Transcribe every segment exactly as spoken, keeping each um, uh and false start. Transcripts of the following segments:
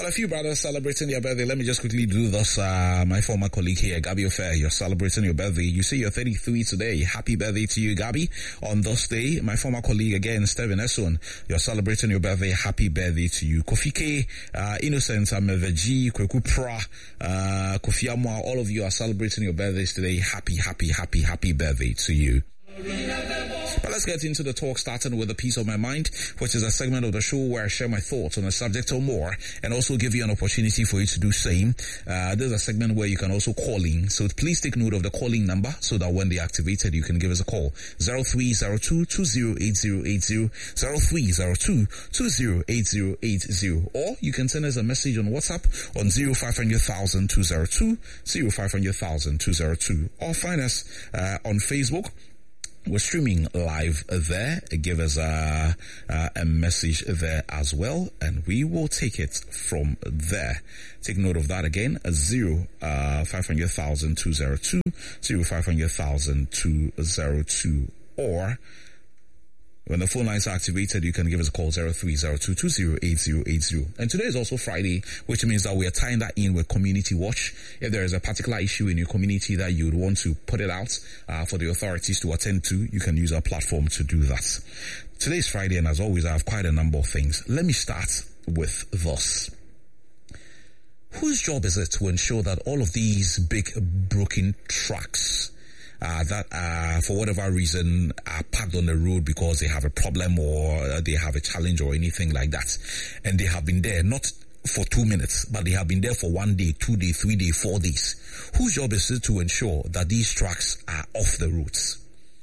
Well, a few brothers celebrating their birthday. Let me just quickly do this. Uh, my former colleague here, Gabby Ofair, you're celebrating your birthday. You say you're thirty-three today. Happy birthday to you, Gabby. On this day, my former colleague again, Steven Esson, you're celebrating your birthday. Happy birthday to you. Kofi K, uh, Innocent, Ameveji, Kweku Pra, uh, Kofi Amwa, all of you are celebrating your birthdays today. Happy, happy, happy, happy birthday to you. But let's get into the talk, starting with a piece of my mind, which is a segment of the show where I share my thoughts on a subject or more, and also give you an opportunity for you to do same. Uh, there's a segment where you can also call in, so please take note of the calling number so that when they activated, you can give us a call. zero three zero two two zero eight zero eight zero, zero three zero two two zero eight zero eight zero, or you can send us a message on WhatsApp on zero five hundred thousand two zero two, zero five hundred thousand two zero two, or find us uh, on Facebook. We're streaming live there. Give us a, a, a message there as well, and we will take it from there. Take note of that again, zero uh, five hundred thousand two zero two, zero five hundred thousand two zero two, or when the phone lines are activated, you can give us a call, zero three zero two two zero eight zero eight zero. And today is also Friday, which means that we are tying that in with Community Watch. If there is a particular issue in your community that you would want to put it out uh, for the authorities to attend to, you can use our platform to do that. Today is Friday, and as always, I have quite a number of things. Let me start with this. Whose job is it to ensure that all of these big broken trucks Uh, that, uh, for whatever reason, are parked on the road because they have a problem or they have a challenge or anything like that, and they have been there not for two minutes, but they have been there for one day, two days, three days, four days. Whose job is it to ensure that these trucks are off the roads?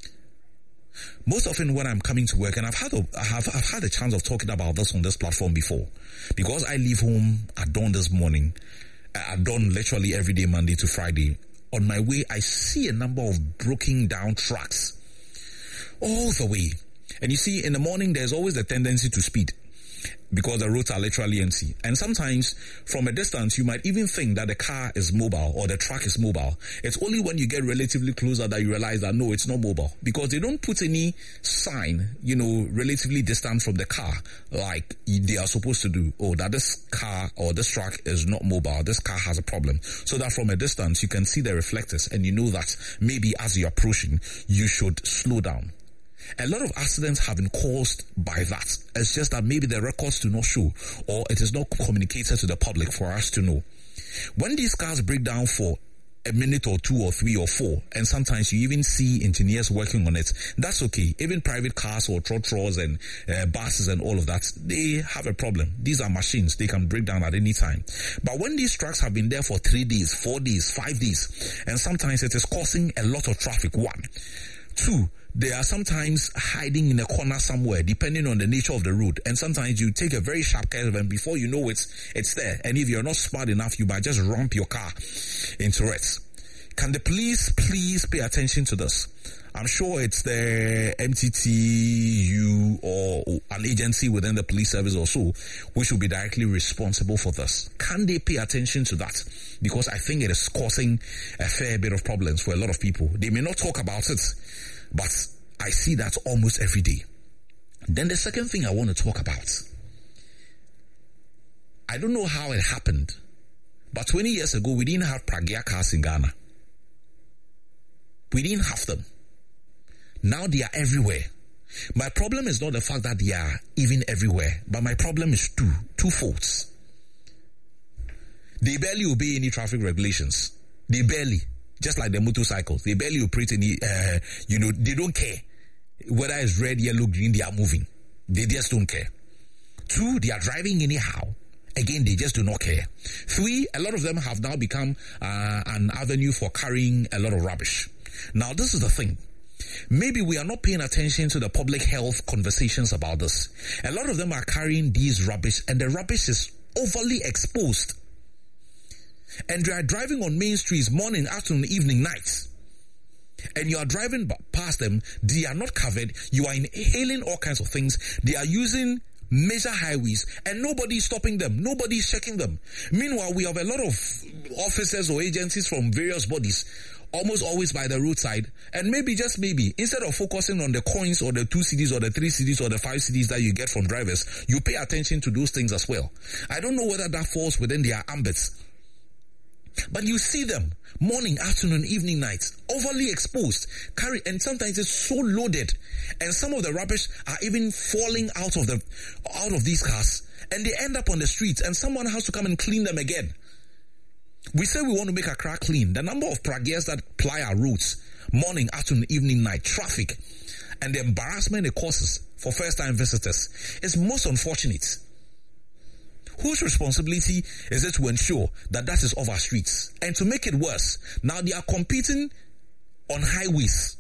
Most often when I'm coming to work, and I've had a, I have, I've had a chance of talking about this on this platform before, because I leave home at dawn this morning, at dawn literally every day, Monday to Friday. On my way, I see a number of broken down trucks all the way. And you see, in the morning, there's always a tendency to speed because the roads are literally empty. And sometimes, from a distance, you might even think that the car is mobile or the truck is mobile. It's only when you get relatively closer that you realize that no, it's not mobile, because they don't put any sign, you know, relatively distant from the car like they are supposed to do. Oh, that this car or this truck is not mobile. This car has a problem. So that from a distance, you can see the reflectors and you know that maybe as you're approaching, you should slow down. A lot of accidents have been caused by that. It's just that maybe the records do not show, or it is not communicated to the public for us to know. When these cars break down for a minute or two or three or four, and sometimes you even see engineers working on it, that's okay. Even private cars or trotros and uh, buses and all of that, they have a problem. These are machines. They can break down at any time. But when these trucks have been there for three days, four days, five days, and sometimes it is causing a lot of traffic, one. Two, they are sometimes hiding in a corner somewhere, depending on the nature of the road. And sometimes you take a very sharp curve, and before you know it, it's there. And if you're not smart enough, you might just ramp your car into it. Can the police please pay attention to this? I'm sure it's the M T T U or an agency within the police service or so which will be directly responsible for this. Can they pay attention to that? Because I think it is causing a fair bit of problems for a lot of people. They may not talk about it, but I see that almost every day. Then the second thing I want to talk about, I don't know how it happened, but twenty years ago, we didn't have Pragya cars in Ghana. We didn't have them. Now they are everywhere. My problem is not the fact that they are even everywhere, but my problem is two, two faults. They barely obey any traffic regulations. They barely, just like the motorcycles, they barely operate any, uh, you know, they don't care. Whether it's red, yellow, green, they are moving. They just don't care. Two, they are driving anyhow. Again, they just do not care. Three, a lot of them have now become uh, an avenue for carrying a lot of rubbish. Now, this is the thing. Maybe we are not paying attention to the public health conversations about this. A lot of them are carrying these rubbish, and the rubbish is overly exposed. And they are driving on main streets morning, afternoon, evening, night. And you are driving past them, they are not covered, you are inhaling all kinds of things, they are using major highways, and nobody is stopping them, nobody is checking them. Meanwhile, we have a lot of officers or agencies from various bodies almost always by the roadside, and maybe, just maybe, instead of focusing on the coins or the two C Ds or the three C Ds or the five C Ds that you get from drivers, you pay attention to those things as well. I don't know whether that falls within their ambits, but you see them morning, afternoon, evening, night, overly exposed, carry, and sometimes it's so loaded, and some of the rubbish are even falling out of the out of these cars, and they end up on the streets, and someone has to come and clean them again. We say we want to make Accra clean. The number of pragyas that ply our roads, morning, afternoon, evening, night, traffic, and the embarrassment it causes for first-time visitors is most unfortunate. Whose responsibility is it to ensure that that is off our streets? And to make it worse, now they are competing on highways.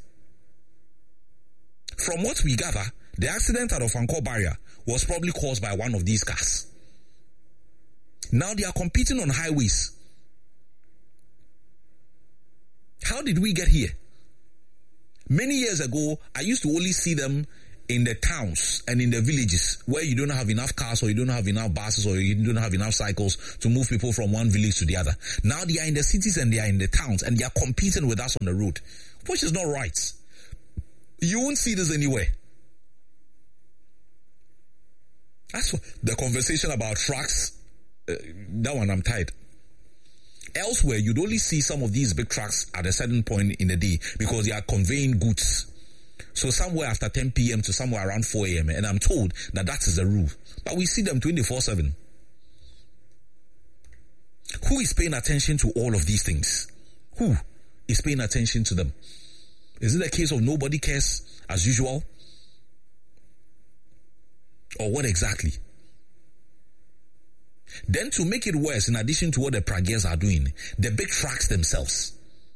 From what we gather, the accident at Ofankor barrier was probably caused by one of these cars. Now they are competing on highways. How did we get here? Many years ago, I used to only see them in the towns and in the villages where you don't have enough cars, or you don't have enough buses, or you don't have enough cycles to move people from one village to the other. Now they are in the cities and they are in the towns, and they are competing with us on the road, which is not right. You won't see this anywhere. That's the conversation about trucks. Uh, that one I'm tired. Elsewhere, you'd only see some of these big trucks at a certain point in the day because they are conveying goods. So somewhere after ten p.m. to somewhere around four a.m. And I'm told that that is the rule. But we see them twenty-four seven. Who is paying attention to all of these things? Who is paying attention to them? Is it a case of nobody cares as usual? Or what exactly? Then, to make it worse, in addition to what the pragyas are doing, the big trucks themselves.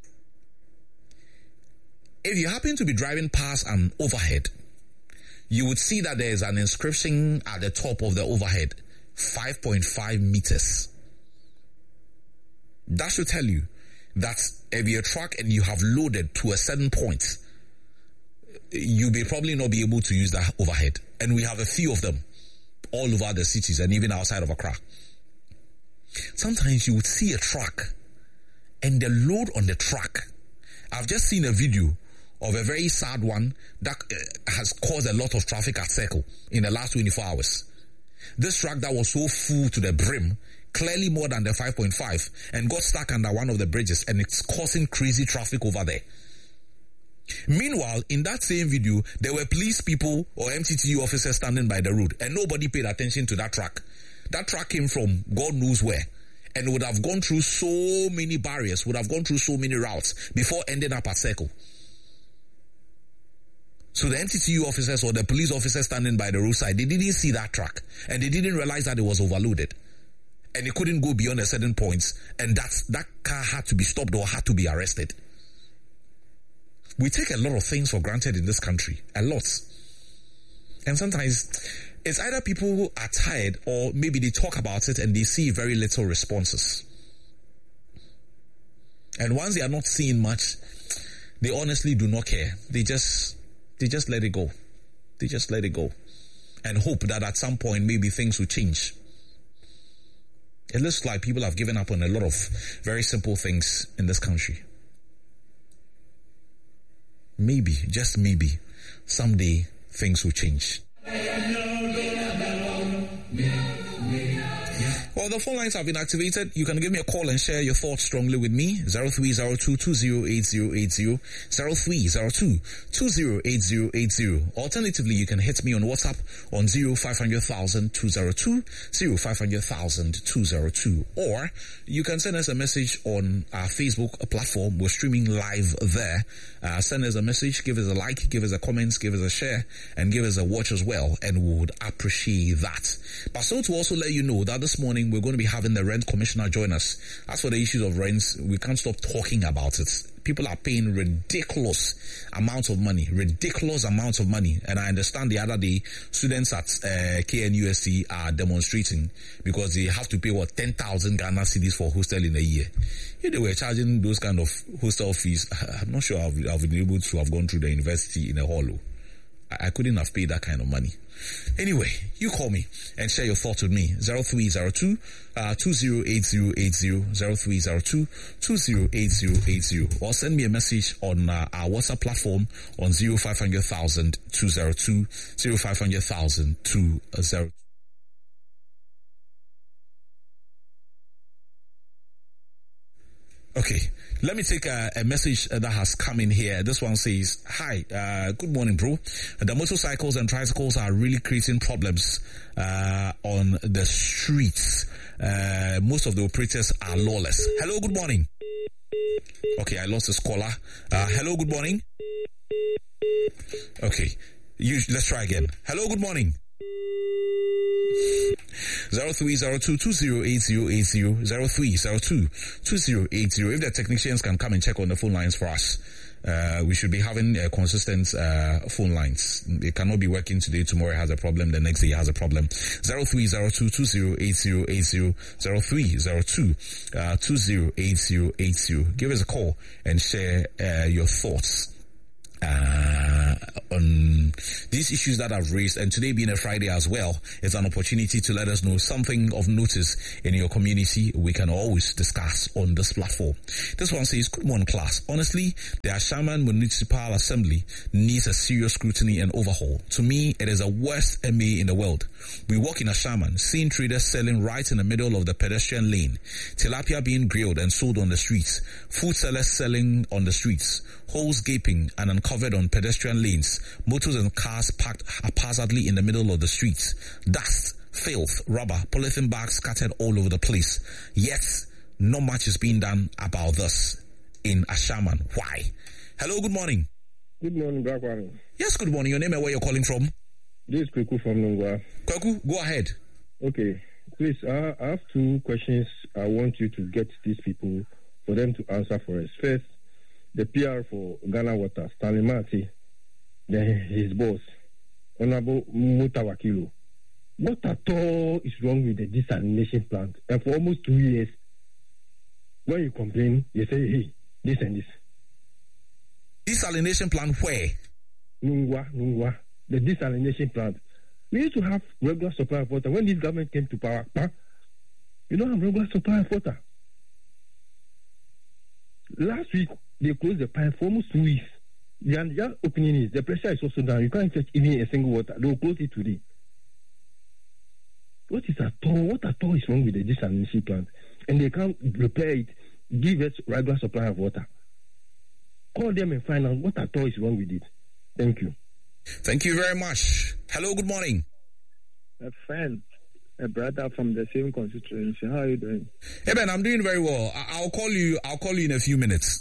If you happen to be driving past an overhead, you would see that there is an inscription at the top of the overhead, five point five meters. That should tell you that if you're a truck and you have loaded to a certain point, you may probably not be able to use that overhead. And we have a few of them all over the cities and even outside of Accra. Sometimes you would see a truck and the load on the truck. I've just seen a video of a very sad one that uh, has caused a lot of traffic at Circle in the last twenty-four hours. This truck that was so full to the brim, clearly more than the five point five, and got stuck under one of the bridges, and it's causing crazy traffic over there. Meanwhile, in that same video, there were police people or M T T U officers standing by the road, and nobody paid attention to that truck. That truck came from God knows where, and would have gone through so many barriers, would have gone through so many routes before ending up at Circle. So the M T T U officers or the police officers standing by the roadside, they didn't see that truck, and they didn't realize that it was overloaded, and it couldn't go beyond a certain point, and that's, that car had to be stopped or had to be arrested. We take a lot of things for granted in this country, a lot. And sometimes it's either people who are tired, or maybe they talk about it and they see very little responses. And once they are not seeing much, they honestly do not care. They just, they just let it go. They just let it go. And hope that at some point maybe things will change. It looks like people have given up on a lot of very simple things in this country. Maybe, just maybe, someday things will change. Well, the phone lines have been activated. You can give me a call and share your thoughts strongly with me. zero three zero two two zero eight zero eight zero, zero three zero two two zero eight zero eight zero. Alternatively, you can hit me on WhatsApp on zero five hundred thousand two zero two, zero five hundred thousand two zero two. Or you can send us a message on our Facebook platform. We're streaming live there. Uh, send us a message, give us a like, give us a comment, give us a share, and give us a watch as well, and we would appreciate that. But so to also let you know that this morning we're going to be having the rent commissioner join us. As for the issues of rents, we can't stop talking about it. People are paying ridiculous amounts of money, ridiculous amounts of money. And I understand the other day, students at uh, K N U S T are demonstrating because they have to pay, what, ten thousand Ghana cedis for hostel in a year. If they were charging those kind of hostel fees, I'm not sure I've, I've been able to have gone through the university in a hall. I, I couldn't have paid that kind of money. Anyway, you call me and share your thoughts with me. zero three zero two, two zero eight zero eight zero, zero three zero two, two zero eight zero eight zero, or send me a message on uh, our WhatsApp platform on zero five hundred thousand two zero two, zero five hundred thousand two zero. Okay, let me take a, a message that has come in here. This one says, hi, uh, good morning, bro. The motorcycles and tricycles are really creating problems uh, on the streets. Uh, most of the operators are lawless. Hello, good morning. Okay, I lost this caller. Uh, hello, good morning. Okay, you, let's try again. Hello, good morning. Zero three zero two two zero eight zero eight zero, zero three zero two two zero eight zero. If the technicians can come and check on the phone lines for us, uh, we should be having uh, consistent uh, phone lines. It cannot be working today, tomorrow it has a problem, the next day it has a problem. Zero three zero two two zero eight zero eight zero, zero three zero two two zero eight zero eight zero. Give us a call and share uh, your thoughts Uh, on these issues that I've raised, and today being a Friday as well is an opportunity to let us know something of notice in your community. We can always discuss on this platform. This one says, good morning class. Honestly, the Ashaman Municipal Assembly needs a serious scrutiny and overhaul. To me, it is the worst M A in the world. We walk in Ashaman, seeing traders selling right in the middle of the pedestrian lane, tilapia being grilled and sold on the streets, food sellers selling on the streets, holes gaping and uncovered on pedestrian lanes, motors and cars parked haphazardly in the middle of the streets, dust, filth, rubber, polythene bags scattered all over the place. Yet, not much is being done about this in Ashaman. Why? Hello, good morning. Good morning, Brakwan. Yes, good morning. Your name and where you're calling from? This is Kweku from Nungwa. Kweku, go ahead. Okay. Please, uh, I have two questions I want you to get these people for them to answer for us. First, the P R for Ghana Water, Stanley Marty, then his boss, Honorable Mutawakilo. What at all is wrong with the desalination plant? And for almost two years, when you complain, you say, hey, this and this. Desalination plant where? Nungwa, Nungwa. The desalination plant. We used to have regular supply of water. When this government came to power, you don't have regular supply of water. Last week, they closed the pipe for almost two weeks. Their, their opinion is the pressure is also down. You can't fetch even a single water. They will close it today. What is at all? What at all is wrong with the desalination plant? And they can't repair it, give us regular supply of water. Call them and find out what at all is wrong with it. Thank you. Thank you very much. Hello, good morning. A friend, a brother from the same constituency. How are you doing? Hey Ben, I'm doing very well. I- I'll call you. I'll call you in a few minutes.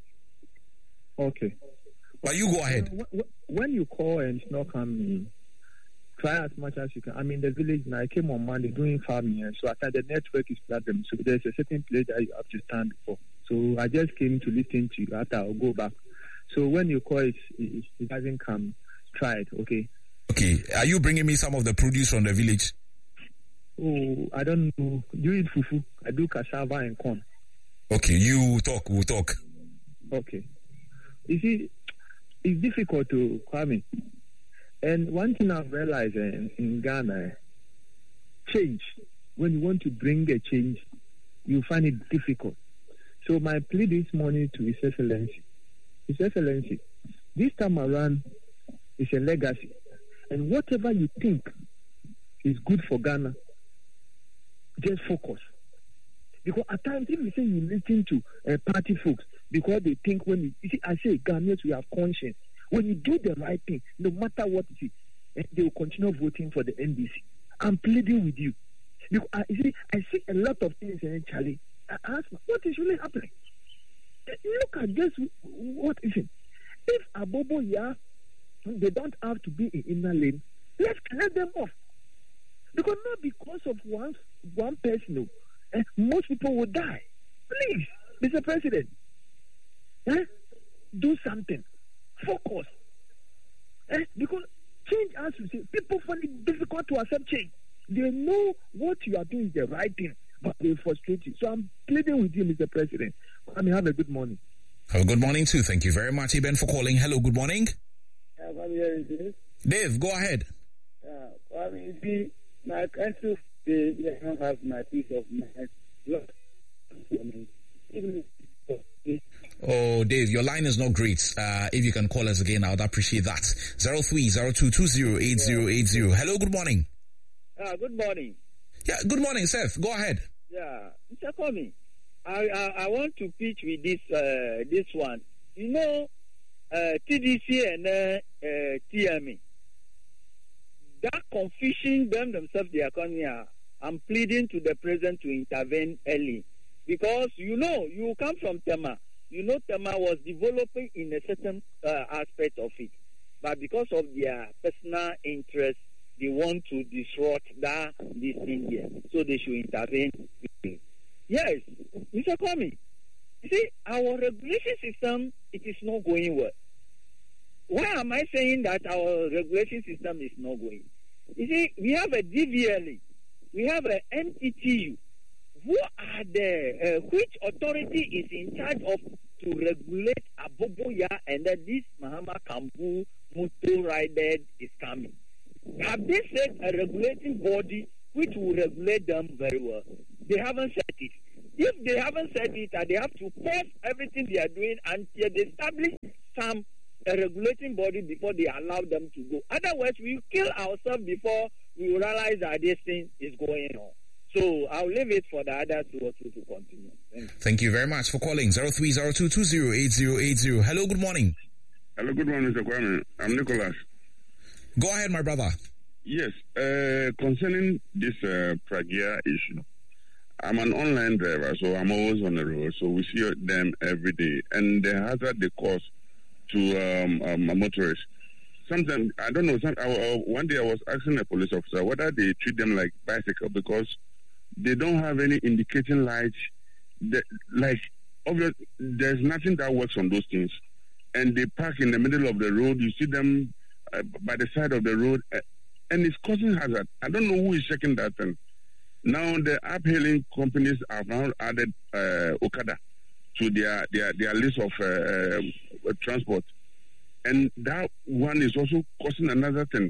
Okay. But you go ahead. Uh, when you call and it's not coming, try as much as you can. I'm in the village and I came on Monday doing farming, and so I thought the network is problem. So there's a certain place that you have to stand before. So I just came to listen to you. After I'll go back. So when you call it, it, it doesn't come. Try it, okay? Okay. Are you bringing me some of the produce from the village? Oh, I don't know. Do it fufu. I do cassava and corn. Okay, you talk. We'll talk. Okay. You see, it's difficult to Kwame. And one thing I've realized in, in Ghana, change. When you want to bring a change, you find it difficult. So my plea this morning to His Excellency, His Excellency, this time around is a legacy. And whatever you think is good for Ghana, just focus. Because at times, if you say you listen to uh, party folks, because they think when you, you see, I say Ghanaians, we have conscience. When you do the right thing, no matter what it is, eh, they will continue voting for the N D C. I'm pleading with you. Because I you see, I see a lot of things in Charlie. I ask, what is really happening? Look at this. What is it? If Abobo Ya, they don't have to be in inner lane, let's let them off. Because not because of one one person, eh, most people will die. Please, Mister President, eh, do something. Focus. Eh, because change, as you say, people find it difficult to accept change. They know what you are doing is the right thing, but they frustrate you. So I'm pleading with you, Mister President. I mean, have a good morning. Have a good morning too. Thank you very much, Eben, for calling. Hello, good morning. Dave, go ahead. Yeah, well, I mean, see, my country, they, they don't have my peace of mind. Look, I mean, even Oh, Dave, your line is not great. Uh, if you can call us again, I would appreciate that. zero three zero two two zero eight zero eight zero. Hello, good morning. Uh, good morning. Yeah, good morning, Seth. Go ahead. Yeah, Mister Kwame, I, I I want to pitch with this uh, this one. You know, uh, T D C and uh, uh, T M E. That confusion them themselves, the economy. I'm pleading to the president to intervene early, because you know you come from Tema. You know Tema was developing in a certain uh, aspect of it, but because of their personal interest, they want to disrupt that this India, so they should intervene. Yes, Mister Kwame, you see, our regulation system, it is not going well. Why am I saying that our regulation system is not going? You see, we have a D V L E, we have an N T T U. Who are the, uh, which authority is in charge of to regulate Aboboya, and then this Mahama Kambu Mutu Rider is coming? Have they set a regulating body which will regulate them very well? They haven't set it. If they haven't set it, uh, they have to pause everything they are doing until they establish some a regulating body before they allow them to go. Otherwise, we kill ourselves before we realize that this thing is going on. So I'll leave it for the others to also to continue. Thank you. Thank you very much for calling. zero three zero two two zero eight zero eight zero. Hello, good morning. Hello, good morning, Mister Kwame. I'm Nicholas. Go ahead, my brother. Yes, uh, concerning this uh, Pragya issue, I'm an online driver, so I'm always on the road. So we see them every day, and the hazard they cause to um, um, a motorist. Sometimes I don't know. Some, I, one day I was asking a police officer whether they treat them like bicycle because they don't have any indicating lights. That, like, obviously, there's nothing that works on those things, and they park in the middle of the road. You see them uh, by the side of the road, uh, and it's causing hazard. I don't know who is checking that thing. Now the app-hailing companies have now added uh, Okada to their their, their list of uh, uh, transport, and that one is also causing another thing.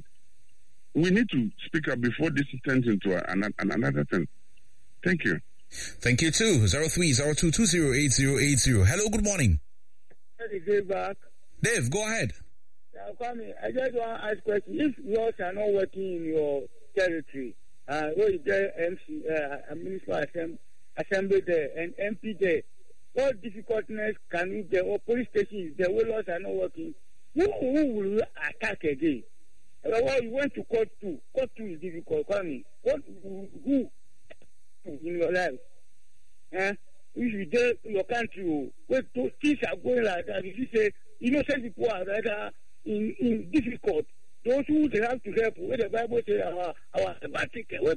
We need to speak up before this turns into a, an, an, another thing. Thank you. Thank you too. Zero three zero two two zero eight zero eight zero. Hello, good morning. Dave back. Dave, go ahead. Yeah, Kwame, I just want to ask a question. If laws are not working in your territory, uh, what is there M C, uh, a municipal assembly, assembly there and M P there, what difficulties can you get, or police stations there where laws are not working? Who, who will you attack again? Well, you went to court two. Court two is difficult. Kwame, what, who in your life? Eh? If you tell your country where those things are going like that, if you say innocent people are rather in, in difficult, those who they have to help, where the Bible says our our thematic, what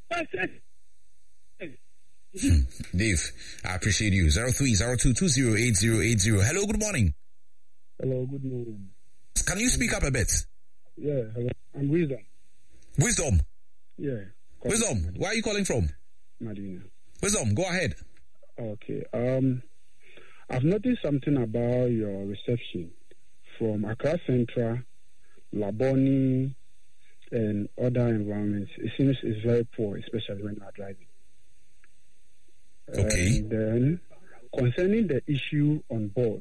Dave, I appreciate you. Zero three zero two two zero eight zero eight zero. Hello, good morning. Hello, good morning. Can you speak up a bit? Yeah, hello. I'm Wisdom. Wisdom. Yeah. Wisdom. Where are you calling from? Medina. Wisdom, go ahead. Okay. Um, I've noticed something about your reception from Accra Central, Laboni, and other environments. It seems it's very poor, especially when you are driving. Okay. And then, concerning the issue on board,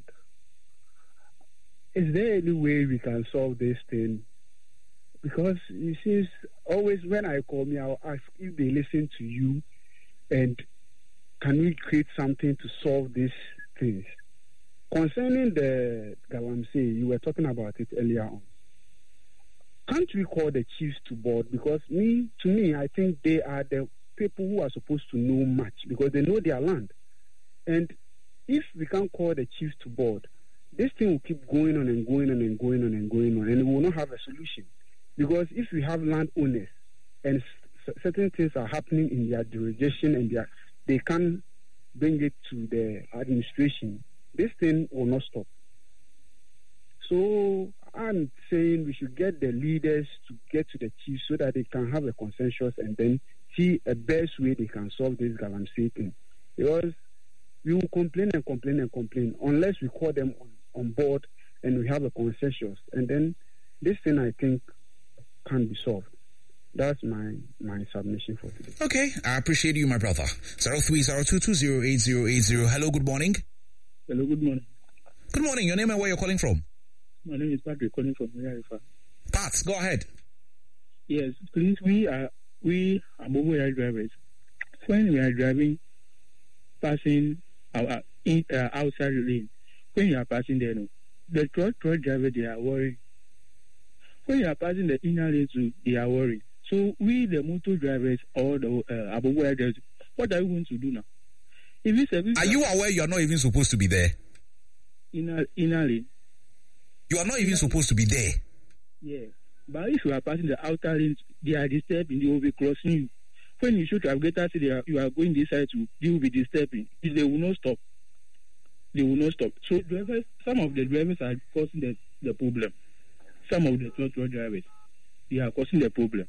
is there any way we can solve this thing? Because it seems always when I call me, I'll ask if they listen to you and can we create something to solve these things? Concerning the Galamsey, you were talking about it earlier on. Can't we call the chiefs to board? Because me, to me, I think they are the people who are supposed to know much because they know their land. And if we can't call the chiefs to board, this thing will keep going on and going on and going on and going on, and we will not have a solution. Because if we have landowners and s- certain things are happening in their jurisdiction and their, they can't bring it to the administration, this thing will not stop. So I'm saying we should get the leaders to get to the chiefs so that they can have a consensus and then see a best way they can solve this Galamsey thing. Because we will complain and complain and complain unless we call them on, on board and we have a consensus. And then this thing, I think, can be solved. That's my my submission for today. Okay, I appreciate you, my brother. Zero three zero two two zero eight zero eight zero. Hello, good morning. Hello, good morning. Good morning. Your name and where you're calling from? My name is Patrick, calling from Yarifa. Pat, go ahead. Yes, please. We are we are mobile drivers. When we are driving, passing our in, uh, outside the lane, when you are passing there, no, the truck truck driver they are worried. When you are passing the inner lane too, they are worried. So we, the motor drivers or the uh, above drivers, what are we going to do now? If it's a, if are you aware you are not even supposed to be there? Inner inner lane. You are not even supposed to be there. Yeah, but if you are passing the outer lane, they are disturbing. They will be crossing you. When you should have greater say they are, you are going this side to, they will be disturbing. If they will not stop, they will not stop. So drivers, some of the drivers are causing the, the problem. Some of the truck drivers, they are causing the problem.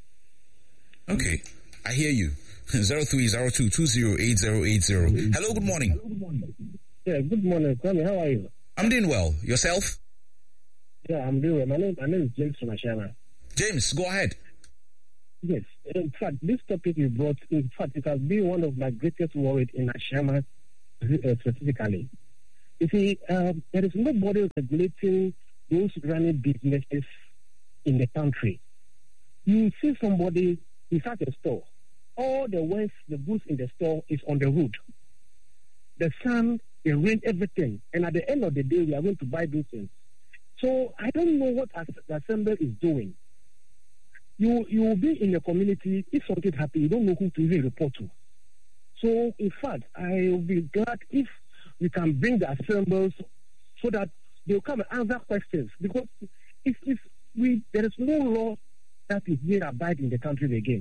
Okay, I hear you. Zero three zero two two zero eight zero eight zero. Hello, good morning. Hello, good morning. Yeah, good morning, Kwame. How are you? I'm doing well. Yourself? Yeah, I'm doing well. My name, my name is James from Ashama. James, go ahead. Yes, in fact, this topic you brought, in fact, it has been one of my greatest worries in Ashama uh, specifically. You see, um, there is nobody regulating those running businesses in the country. You see somebody, he's at a store. All the waste, the goods in the store is on the road. The sun, the rain, everything. And at the end of the day, we are going to buy those things. So I don't know what the assembly is doing. You you will be in a community, if something happens, you don't know who to even report to. So, in fact, I will be glad if we can bring the assemblies so that they will come and answer questions. Because if, if we there is no law that is being abided in the country again.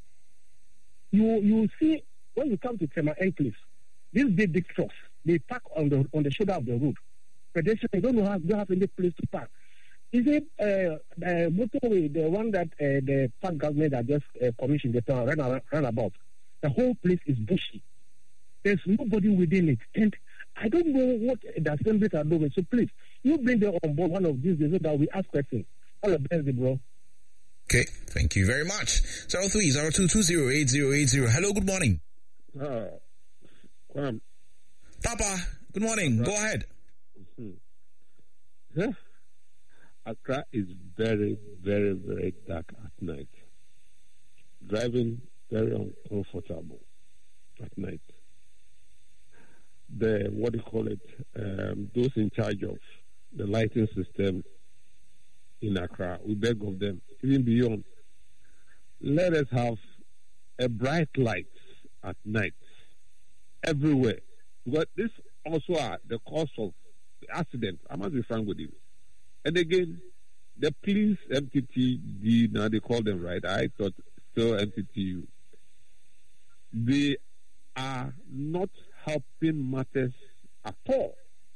You you see, when you come to Tema Enclave, these big, big trucks, they park on the on the shoulder of the road. Pedestrians don't have don't have any place to park. Is it uh, the motorway, the one that uh, the park government that just uh, commissioned the town run, run about? The whole place is bushy. There's nobody within it, and I don't know what the assemblies are doing. So please, you bring them on board one of these days so that we ask questions. All the best, bro. Okay, thank you very much. Zero three zero two two zero eight zero eight zero. Hello, good morning. Uh, um, Papa, good morning. Right. Go ahead. Mm-hmm. Yeah. Accra is very, very, very dark at night. Driving very uncomfortable at night. The what do you call it? Um, those in charge of the lighting system in Accra, we beg of them, even beyond, let us have a bright light at night everywhere. Because this also are the cause of the accident. I must be frank with you. And again, the police M T T D, now they call them right, I thought still M T T U, they are not helping matters at all.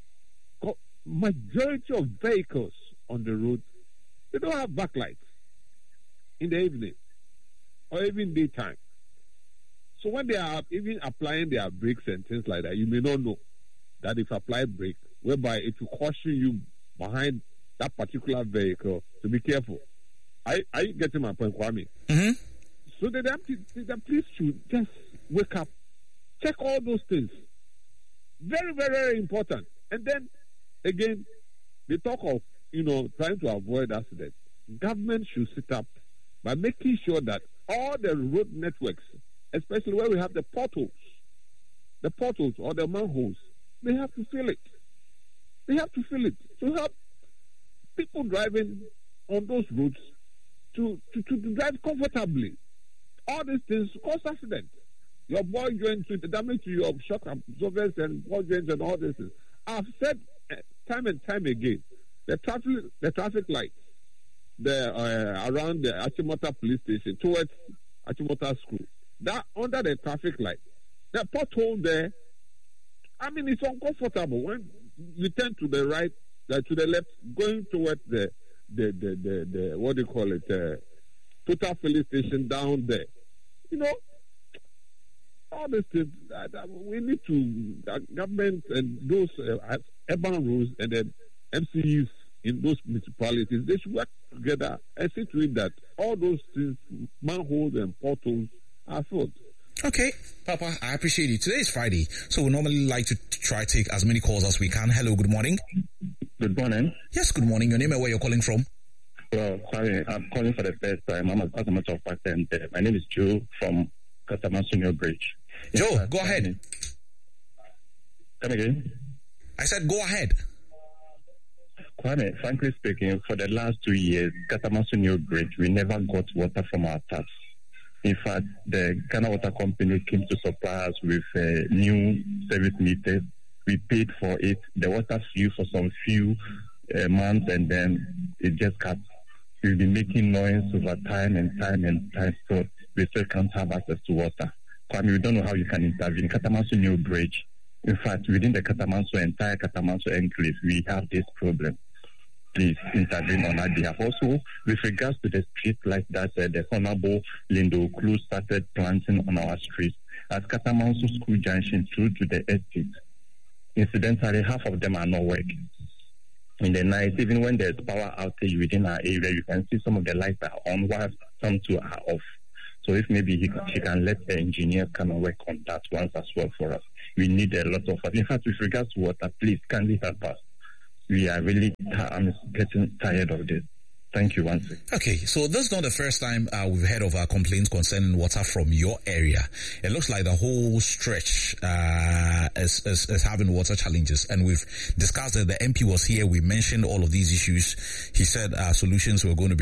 Majority of vehicles on the road, they don't have backlights in the evening or even daytime. So when they are even applying their brakes and things like that, you may not know that if you apply brake, whereby it will caution you behind that particular vehicle to be careful. Are, are you getting my point, Kwame? Mm-hmm. So the, the, the police should just wake up, check all those things. Very, very, very important. And then, again, they talk of, you know, trying to avoid accidents. Government should sit up by making sure that all the road networks, especially where we have the potholes, the potholes or the manholes, they have to fill it. They have to fill it to help people driving on those roads to, to, to drive comfortably. All these things cause accidents. Your ball joints with the damage to your shock absorbers and ball joints and all this. I've said uh, time and time again, the traffic, the traffic lights, the uh, around the Achimota police station towards Achimota school, that under the traffic light, the pothole there. I mean, it's uncomfortable when you turn to the right, uh, to the left, going towards the the the the, the what do you call it, uh, Total filling station down there. You know, all this things, uh, we need to, uh, government and those uh, urban rules and then M C Es in those municipalities, they should work together and see to it that all those things, manholes and potholes, are filled. Okay, Papa, I appreciate it. Today is Friday, so we normally like to try take as many calls as we can. Hello, good morning. Good morning. Yes, good morning. Your name and where you're calling from? Well, sorry, I'm calling for the first time. I'm a customer of fact, and uh, my name is Joe from Catamasso New Bridge. Joe, yes, go ahead. Come again? I said go ahead. Kwame, frankly speaking, for the last two years, Catamasso New Bridge, we never got water from our taps. In fact, the Ghana Water Company came to supply us with uh, new service meters. We paid for it. The water flew for some few uh, months, and then it just cut. We've been making noise over time and time and time, so we still can't have access to water. Kwame, we don't know how you can intervene. Catamasso New Bridge. In fact, within the Catamasso, entire Catamasso enclave, we have this problem. Please intervene on our behalf. Also, with regards to the street light that uh, the Honorable Lindo Cruz started planting on our streets, at Catamasso School Junction through to the estate, incidentally, half of them are not working. In the night, even when there's power outage within our area, you can see some of the lights are on while some two are off. So if maybe he can, he can let the engineer come and work on that once as well for us. We need a lot of us. In fact, with regards to water, please kindly help us. We are really I'm getting tired of this. Thank you once again. Okay, so this is not the first time uh, we've heard of uh, complaints concerning water from your area. It looks like the whole stretch uh, is, is, is having water challenges, and we've discussed that the M P was here. We mentioned all of these issues. He said uh, solutions were going to be